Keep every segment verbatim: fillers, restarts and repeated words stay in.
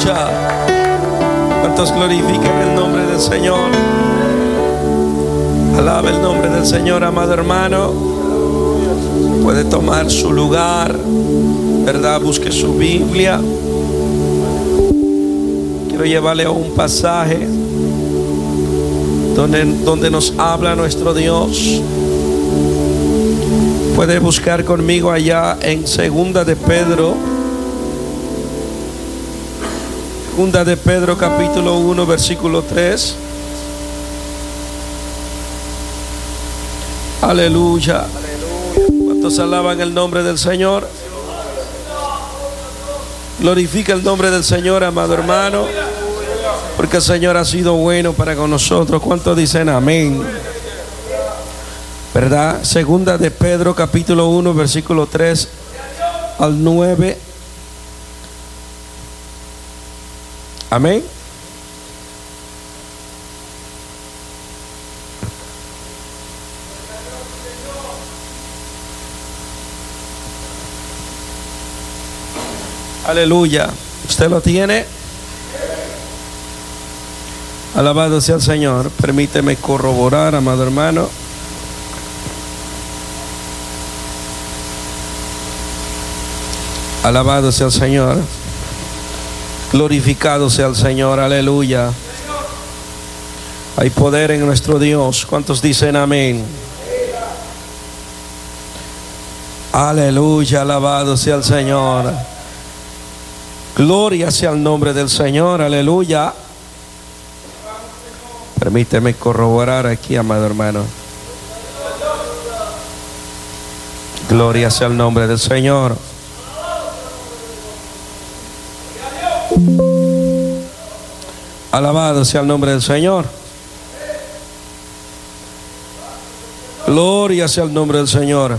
Aleluya. ¿Cuántos glorifican el nombre del Señor? Alaba el nombre del Señor, amado hermano. Puede tomar su lugar, ¿verdad? Busque su Biblia. Quiero llevarle a un pasaje donde, donde nos habla nuestro Dios. Puede buscar conmigo allá en Segunda de Pedro. Segunda de Pedro capítulo uno versículo tres. Aleluya. ¿Cuántos alaban el nombre del Señor? Glorifica el nombre del Señor, amado hermano, porque el Señor ha sido bueno para con nosotros. ¿Cuántos dicen amén? ¿Verdad? Segunda de Pedro capítulo uno versículo tres al nueve. Amén. Aleluya. ¿Usted lo tiene? Alabado sea el Señor. Permíteme corroborar, amado hermano. Alabado sea el Señor. Glorificado sea el Señor. Aleluya. Hay poder en nuestro Dios. ¿Cuántos dicen amén? Aleluya. Alabado sea el Señor. Gloria sea el nombre del Señor. Aleluya. Permíteme corroborar aquí, amado hermano. Gloria sea el nombre del Señor. Alabado sea el nombre del Señor. Gloria sea el nombre del Señor.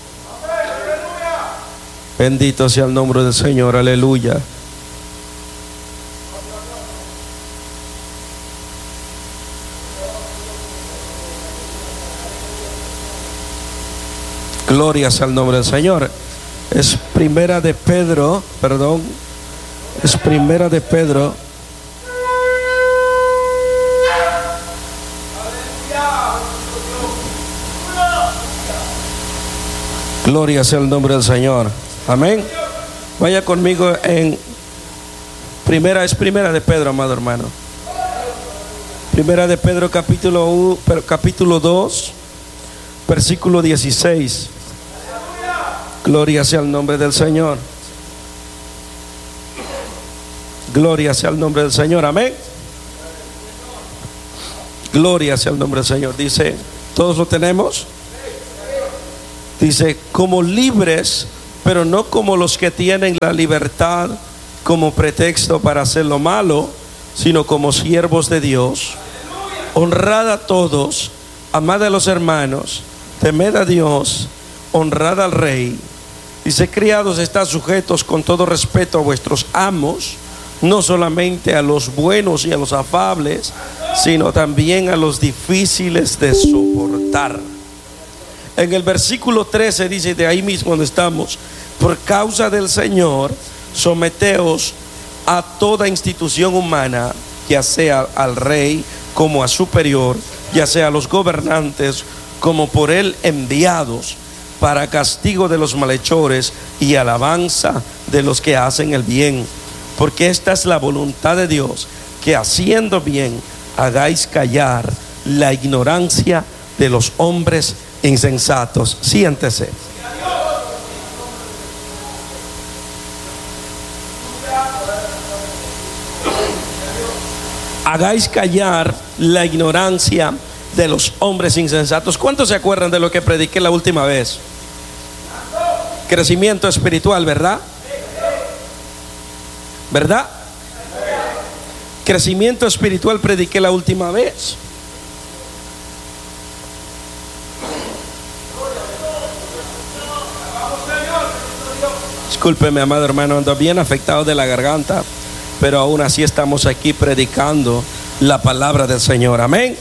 Bendito sea el nombre del Señor. Aleluya. Gloria sea el nombre del Señor. Es primera de Pedro, perdón. Es primera de Pedro. Gloria sea el nombre del Señor. Amén. Vaya conmigo en primera, es primera de Pedro, amado hermano. Primera de Pedro capítulo uno, capítulo dos, versículo dieciséis. Gloria sea el nombre del Señor. Gloria sea el nombre del Señor. Amén. Gloria sea el nombre del Señor. Dice, ¿todos lo tenemos? Dice, como libres, pero no como los que tienen la libertad como pretexto para hacer lo malo, sino como siervos de Dios. Honrad a todos, amad a los hermanos, temed a Dios, honrad al Rey. Dice, criados, estad sujetos con todo respeto a vuestros amos, no solamente a los buenos y a los afables, sino también a los difíciles de soportar. En el versículo trece dice, de ahí mismo donde estamos, por causa del Señor, someteos a toda institución humana, ya sea al rey como a superior, ya sea a los gobernantes como por él enviados, para castigo de los malhechores y alabanza de los que hacen el bien. Porque esta es la voluntad de Dios, que haciendo bien hagáis callar la ignorancia de los hombres insensatos. Siéntese. Hagáis callar la ignorancia de los hombres insensatos. ¿Cuántos se acuerdan de lo que prediqué la última vez? Crecimiento espiritual, ¿verdad? ¿Verdad? Crecimiento espiritual prediqué la última vez. Discúlpeme, amado hermano, ando bien afectado de la garganta, pero aún así estamos aquí predicando la palabra del Señor. Amén.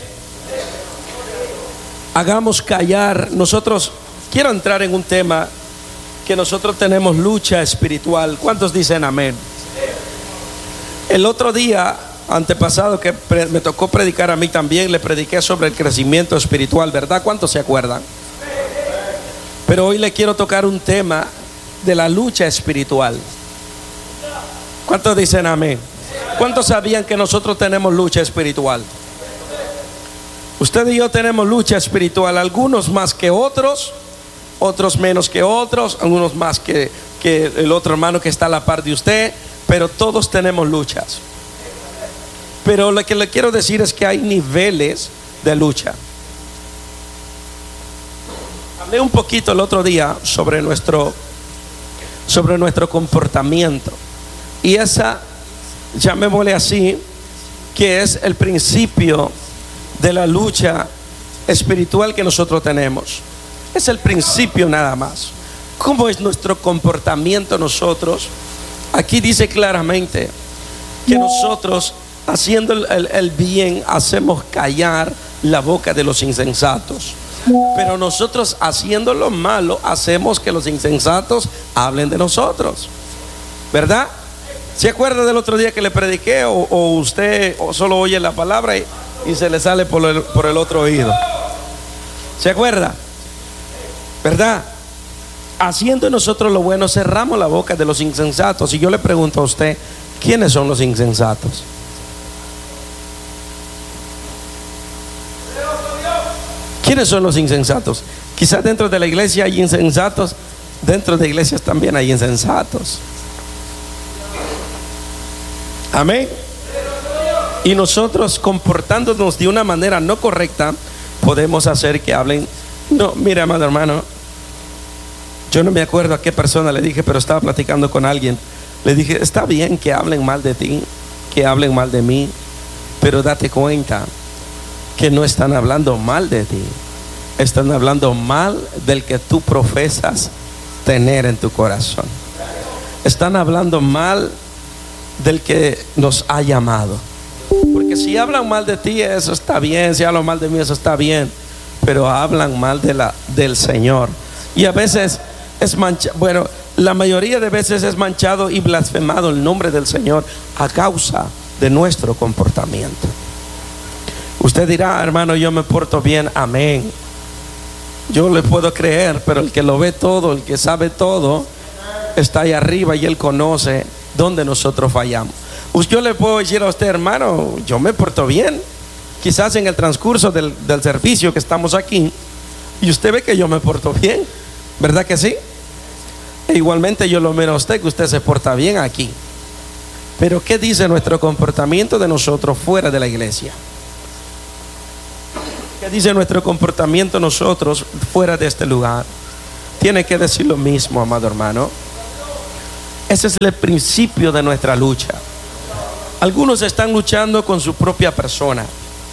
Hagamos callar. Nosotros, quiero entrar en un tema que nosotros tenemos lucha espiritual. ¿Cuántos dicen amén? El otro día, antepasado, que pre- me tocó predicar a mí también, le prediqué sobre el crecimiento espiritual, ¿verdad? ¿Cuántos se acuerdan? Pero hoy le quiero tocar un tema de la lucha espiritual. ¿Cuántos dicen amén? ¿Cuántos sabían que nosotros tenemos lucha espiritual? Usted y yo tenemos lucha espiritual, algunos más que otros, otros menos que otros, algunos más que, que el otro hermano que está a la par de usted, pero todos tenemos luchas. Pero lo que le quiero decir es que hay niveles de lucha. Hablé un poquito el otro día sobre nuestro, sobre nuestro comportamiento. Y esa, llamémosle así, que es el principio de la lucha espiritual que nosotros tenemos. Es el principio nada más. ¿Cómo es nuestro comportamiento nosotros? Aquí dice claramente que nosotros, haciendo el, el, el bien, hacemos callar la boca de los insensatos. Pero nosotros, haciendo lo malo, hacemos que los insensatos hablen de nosotros, ¿verdad? ¿Se acuerda del otro día que le prediqué? O, o usted o solo oye la palabra y, y se le sale por el, por el otro oído. ¿Se acuerda? ¿Verdad? Haciendo nosotros lo bueno, cerramos la boca de los insensatos. Y yo le pregunto a usted, ¿quiénes son los insensatos? ¿Quiénes son los insensatos? Quizás dentro de la iglesia hay insensatos, dentro de iglesias también hay insensatos. Amén. Y nosotros, comportándonos de una manera no correcta, podemos hacer que hablen. No, mira, amado hermano, yo no me acuerdo a qué persona le dije, pero estaba platicando con alguien. Le dije, está bien que hablen mal de ti, que hablen mal de mí, pero date cuenta que no están hablando mal de ti, están hablando mal del que tú profesas tener en tu corazón. Están hablando mal del que nos ha llamado. Porque si hablan mal de ti, eso está bien. Si hablan mal de mí, eso está bien. Pero hablan mal de la, del Señor. Y a veces es manchado, bueno, la mayoría de veces es manchado y blasfemado el nombre del Señor a causa de nuestro comportamiento. Usted dirá, hermano, yo me porto bien, amén. Yo le puedo creer, pero el que lo ve todo, el que sabe todo, está ahí arriba y Él conoce dónde nosotros fallamos. Yo le puedo decir a usted, hermano, yo me porto bien. Quizás en el transcurso del, del servicio que estamos aquí, y usted ve que yo me porto bien, ¿verdad que sí? E igualmente yo lo miro a usted, que usted se porta bien aquí. Pero ¿qué dice nuestro comportamiento de nosotros fuera de la iglesia? ¿Qué dice nuestro comportamiento nosotros fuera de este lugar? Tiene que decir lo mismo, amado hermano. Ese es el principio de nuestra lucha. Algunos están luchando con su propia persona.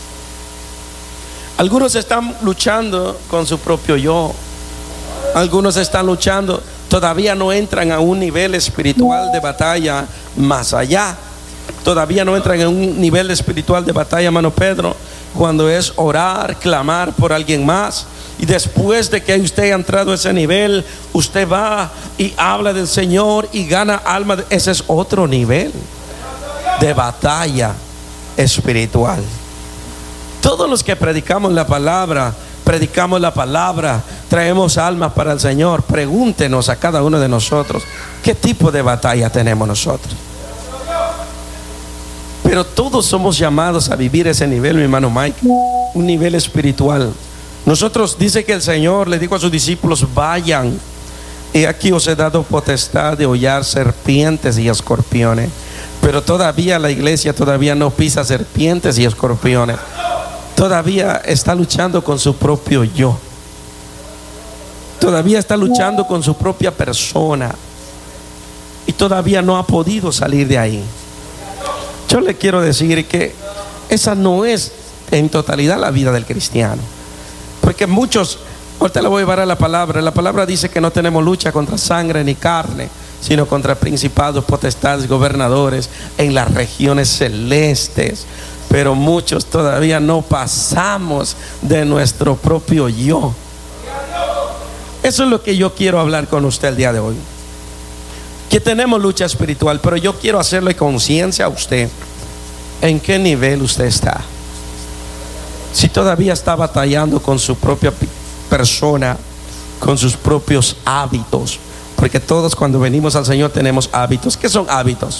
Algunos están luchando con su propio yo. Algunos están luchando, todavía no entran a un nivel espiritual de batalla más allá. Todavía no entran en un nivel espiritual de batalla, hermano Pedro, cuando es orar, clamar por alguien más. Y después de que usted ha entrado a ese nivel, usted va y habla del Señor y gana alma. Ese es otro nivel de batalla espiritual. Todos los que predicamos la palabra, predicamos la palabra, traemos almas para el Señor. Pregúntenos a cada uno de nosotros, ¿qué tipo de batalla tenemos nosotros? Pero todos somos llamados a vivir ese nivel, mi hermano Mike, un nivel espiritual. Nosotros, dice que el Señor le dijo a sus discípulos, vayan, y aquí os he dado potestad de hollar serpientes y escorpiones. Pero todavía la iglesia todavía no pisa serpientes y escorpiones. Todavía está luchando con su propio yo. Todavía está luchando con su propia persona. Y todavía no ha podido salir de ahí. Yo le quiero decir que esa no es en totalidad la vida del cristiano. Porque muchos, ahorita le voy a llevar a la palabra. La palabra dice que no tenemos lucha contra sangre ni carne, sino contra principados, potestades, gobernadores en las regiones celestes. Pero muchos todavía no pasamos de nuestro propio yo. Eso es lo que yo quiero hablar con usted el día de hoy. que tenemos lucha espiritual, pero yo quiero hacerle conciencia a usted en qué nivel usted está. Si todavía está batallando con su propia persona, con sus propios hábitos, porque todos cuando venimos al Señor tenemos hábitos. ¿Qué son hábitos?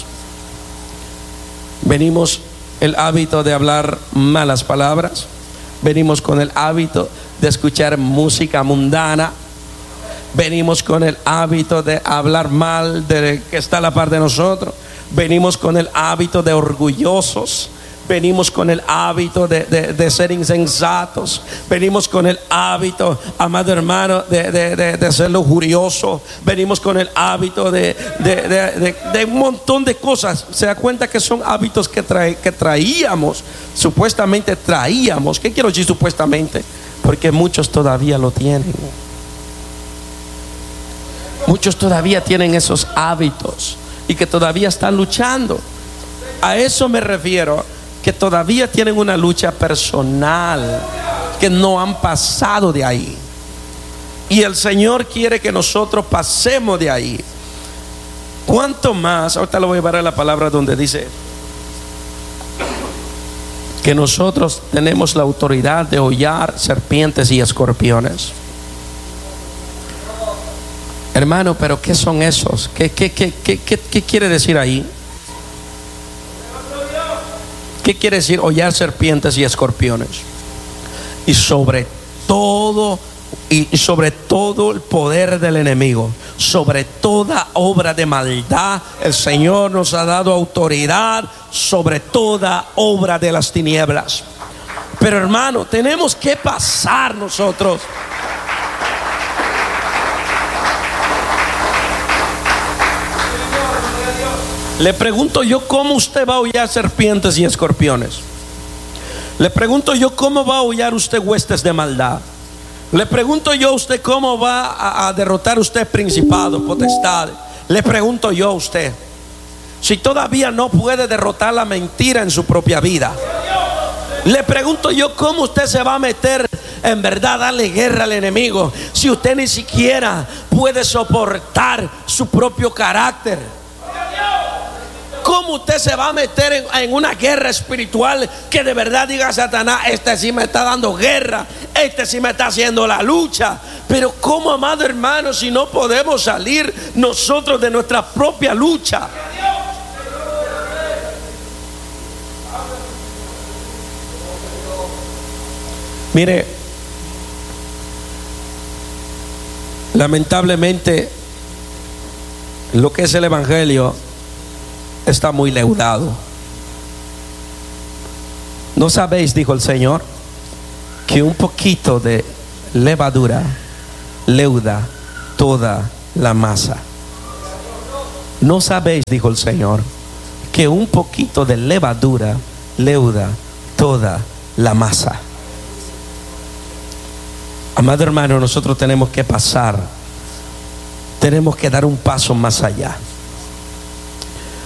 Venimos el hábito de hablar malas palabras, venimos con el hábito de escuchar música mundana, venimos con el hábito de hablar mal de que está a la par de nosotros, venimos con el hábito de orgullosos, venimos con el hábito de, de, de ser insensatos, venimos con el hábito, amado hermano, de, de, de, de ser lujurioso, venimos con el hábito de, de, de, de, de un montón de cosas. Se da cuenta que son hábitos que, trae, que traíamos, supuestamente traíamos. ¿Qué quiero decir supuestamente? Porque muchos todavía lo tienen. Muchos todavía tienen esos hábitos y que todavía están luchando. A eso me refiero, que todavía tienen una lucha personal, que no han pasado de ahí. Y el Señor quiere que nosotros pasemos de ahí. ¿Cuánto más? Ahorita le voy a llevar a la palabra donde dice que nosotros tenemos la autoridad de hollar serpientes y escorpiones. Hermano, pero ¿qué son esos? ¿Qué, qué, qué, qué, qué, qué quiere decir ahí? ¿Qué quiere decir hollar serpientes y escorpiones? Y sobre todo, y sobre todo el poder del enemigo, sobre toda obra de maldad, el Señor nos ha dado autoridad sobre toda obra de las tinieblas. Pero hermano, tenemos que pasar nosotros. Le pregunto yo, ¿cómo usted va a hollar serpientes y escorpiones? Le pregunto yo, ¿cómo va a hollar usted huestes de maldad? Le pregunto yo a usted, ¿cómo va a, a derrotar usted principados, potestades? Le pregunto yo a usted, si todavía no puede derrotar la mentira en su propia vida. Le pregunto yo, ¿cómo usted se va a meter en verdad a darle guerra al enemigo si usted ni siquiera puede soportar su propio carácter? ¿Cómo usted se va a meter en, en una guerra espiritual que de verdad diga Satanás, este sí me está dando guerra, este sí me está haciendo la lucha? Pero ¿cómo, amado hermano, si no podemos salir nosotros de nuestra propia lucha? Mire, lamentablemente lo que es el evangelio está muy leudado. ¿No sabéis, dijo el Señor, que un poquito de levadura leuda toda la masa? ¿No sabéis, dijo el Señor, que un poquito de levadura leuda toda la masa? Amado hermano, nosotros tenemos que pasar, tenemos que dar un paso más allá.